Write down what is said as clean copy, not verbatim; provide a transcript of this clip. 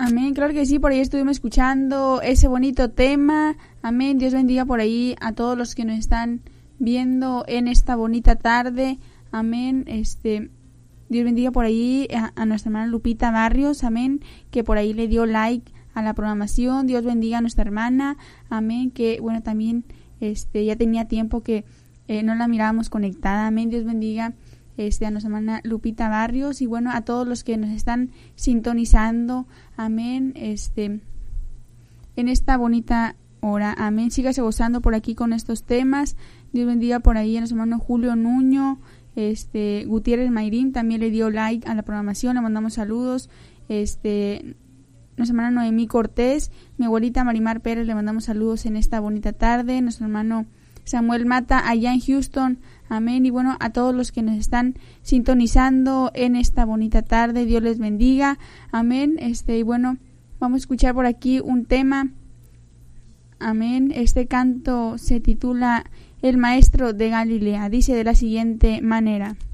Amén, claro que sí, por ahí estuvimos escuchando ese bonito tema. Amén, Dios bendiga por ahí a todos los que nos están viendo en esta bonita tarde. Amén, Dios bendiga por ahí a nuestra hermana Lupita Barrios, amén, que por ahí le dio like a la programación. Dios bendiga a nuestra hermana, amén, que bueno, también ya tenía tiempo que no la mirábamos conectada. Amén, Dios bendiga a nuestra hermana Lupita Barrios y bueno, a todos los que nos están sintonizando, amén, en esta bonita hora, amén. Sígase gozando por aquí con estos temas. Dios bendiga por ahí a nuestro hermano Julio Nuño, Gutiérrez Mayrín también le dio like a la programación, le mandamos saludos. Nuestra hermana Noemí Cortés, mi abuelita Marimar Pérez, le mandamos saludos en esta bonita tarde. Nuestro hermano Samuel Mata allá en Houston, amén. Y bueno, a todos los que nos están sintonizando en esta bonita tarde, Dios les bendiga, amén. Y bueno, vamos a escuchar por aquí un tema, amén. Este canto se titula El Maestro de Galilea, dice de la siguiente manera: